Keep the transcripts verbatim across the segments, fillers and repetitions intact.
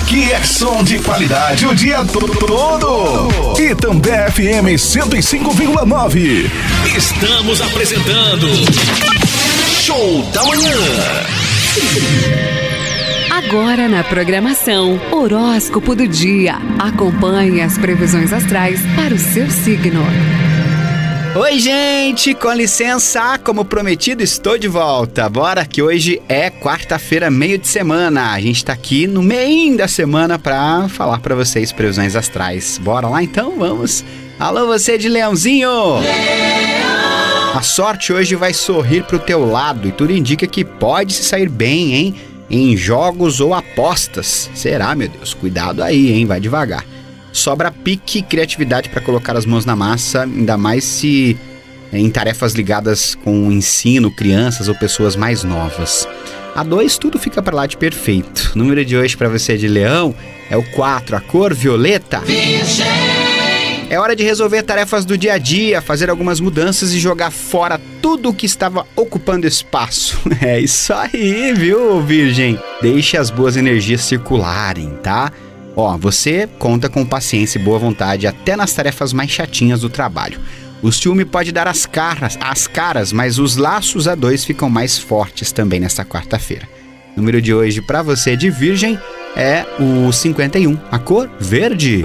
Aqui é som de qualidade o dia todo. Itambé F M cento e cinco vírgula nove. Estamos apresentando Show da Manhã. Agora na programação, horóscopo do dia. Acompanhe as previsões astrais para o seu signo. Oi, gente, com licença, como prometido, estou de volta. Bora que hoje é quarta-feira, meio de semana. A gente tá aqui no meio da semana pra falar pra vocês previsões astrais. Bora lá então, vamos. Alô, você de Leãozinho! Leão! A sorte hoje vai sorrir pro teu lado e tudo indica que pode se sair bem, hein? Em jogos ou apostas. Será, meu Deus? Cuidado aí, hein? Vai devagar. Sobra pique e criatividade para colocar as mãos na massa, ainda mais se em tarefas ligadas com o ensino, crianças ou pessoas mais novas. A dois, tudo fica para lá de perfeito. O número de hoje para você de Leão é o quatro, a cor violeta. Virgem. É hora de resolver tarefas do dia a dia, fazer algumas mudanças e jogar fora tudo o que estava ocupando espaço. É isso aí, viu, Virgem? Deixe as boas energias circularem, tá? Ó, você conta com paciência e boa vontade até nas tarefas mais chatinhas do trabalho. O ciúme pode dar as caras, as caras, mas os laços a dois ficam mais fortes também nesta quarta-feira. O número de hoje para você de Virgem é o cinquenta e um, a cor verde.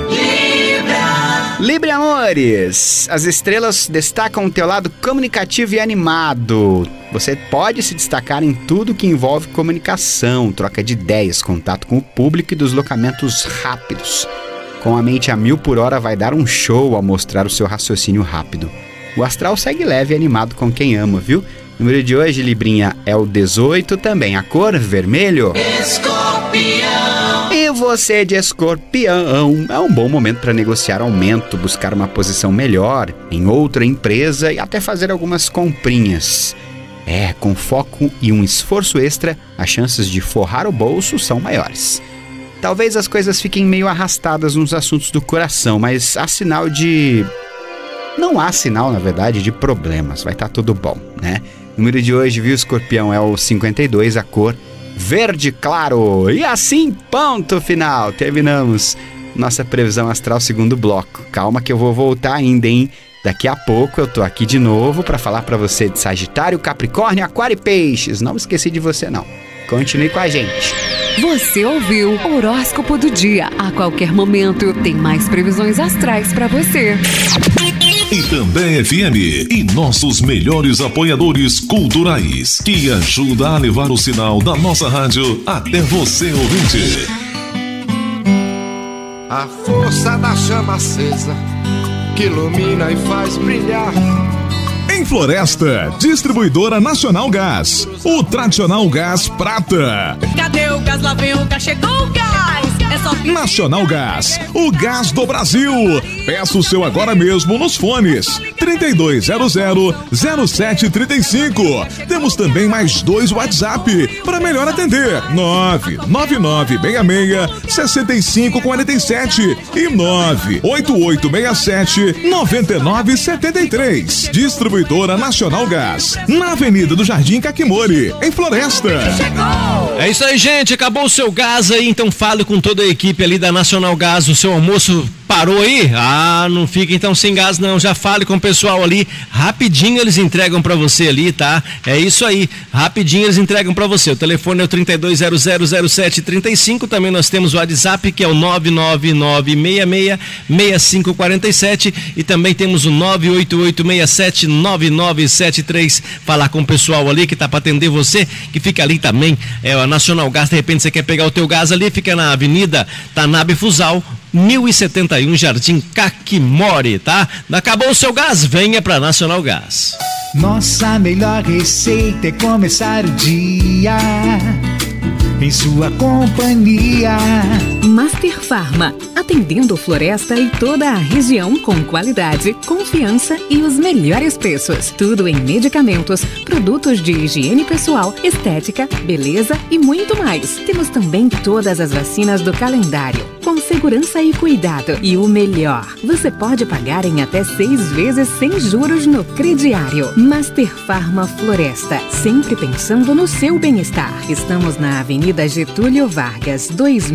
Libra, amores! As estrelas destacam o teu lado comunicativo e animado. Você pode se destacar em tudo que envolve comunicação, troca de ideias, contato com o público e deslocamentos rápidos. Com a mente a mil por hora vai dar um show ao mostrar o seu raciocínio rápido. O astral segue leve e animado com quem ama, viu? O número de hoje, Librinha, é o dezoito, também a cor vermelho. Escorpião! E você de Escorpião, é um bom momento para negociar aumento, buscar uma posição melhor em outra empresa e até fazer algumas comprinhas. É, com foco e um esforço extra, as chances de forrar o bolso são maiores. Talvez as coisas fiquem meio arrastadas nos assuntos do coração, mas há sinal de... Não há sinal, na verdade, de problemas. Vai estar tudo bom, né? O número de hoje, viu, Escorpião, é o cinquenta e dois, a cor verde claro. E assim, ponto final. Terminamos nossa previsão astral segundo bloco. Calma que eu vou voltar ainda, hein? Daqui a pouco eu tô aqui de novo para falar para você de Sagitário, Capricórnio, Aquário e Peixes. Não esqueci de você, não. Continue com a gente. Você ouviu o horóscopo do dia. A qualquer momento tem mais previsões astrais para você. Itambé F M e nossos melhores apoiadores culturais que ajudam a levar o sinal da nossa rádio até você, ouvinte. A força da chama acesa que ilumina e faz brilhar. Em Floresta, Distribuidora Nacional Gás, o tradicional gás prata. Cadê o gás? Lá vem o gás, chegou o gás. É só... Nacional Gás, o gás do Brasil. Peça o seu agora mesmo nos fones trinta e dois zero zero, zero sete trinta e cinco. Temos também mais dois WhatsApp para melhor atender: nove nove nove seis seis, seis cinco quatro sete e nove oito oito seis sete, nove nove sete três. Distribuidora Nacional Gás, na Avenida do Jardim Caquimori, em Floresta. É isso aí, gente. Acabou o seu gás aí, então fale com toda a equipe ali da Nacional Gás. O seu almoço parou aí? Ah, não fica então sem gás não. Já fale com o pessoal ali. Rapidinho eles entregam pra você ali, tá? É isso aí. Rapidinho eles entregam pra você. O telefone é o trinta e dois zero zero, zero sete trinta e cinco. Também nós temos o WhatsApp, que é o nove nove nove seis seis, seis cinco quatro sete. E também temos o nove oito oito seis sete, nove nove sete três. Falar com o pessoal ali que tá pra atender você, que fica ali também. É a Nacional Gás. De repente você quer pegar o teu gás ali, fica na Avenida Tanabe Fusal, mil e setenta e um, Jardim Caquimori, tá? Acabou o seu gás, venha pra Nacional Gás. Nossa melhor receita é começar o dia em sua companhia. Master Farma, atendendo Floresta e toda a região com qualidade, confiança e os melhores preços. Tudo em medicamentos, produtos de higiene pessoal, estética, beleza e muito mais. Temos também todas as vacinas do calendário, com segurança e cuidado. E o melhor, você pode pagar em até seis vezes sem juros no crediário. Master Farma Floresta, sempre pensando no seu bem-estar. Estamos na Avenida Getúlio Vargas, dois